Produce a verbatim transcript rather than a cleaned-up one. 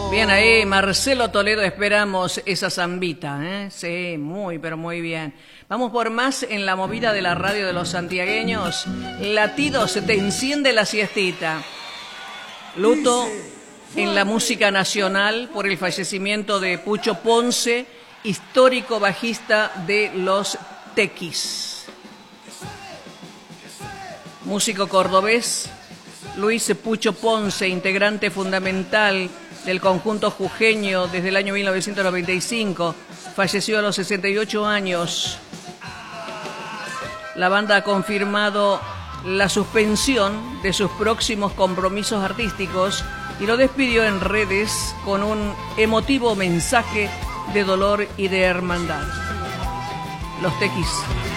Bien ahí, Marcelo Toledo, esperamos esa zambita, ¿eh? Sí, muy, pero muy bien. Vamos por más en la movida de la radio de los santiagueños. Latido, se te enciende la siestita. Luto en la música nacional por el fallecimiento de Pucho Ponce, histórico bajista de los Tequis. Músico cordobés, Luis Pucho Ponce, integrante fundamental del conjunto jujeño desde el año mil novecientos noventa y cinco, falleció a los sesenta y ocho años. La banda ha confirmado la suspensión de sus próximos compromisos artísticos y lo despidió en redes con un emotivo mensaje de dolor y de hermandad. Los Tequis.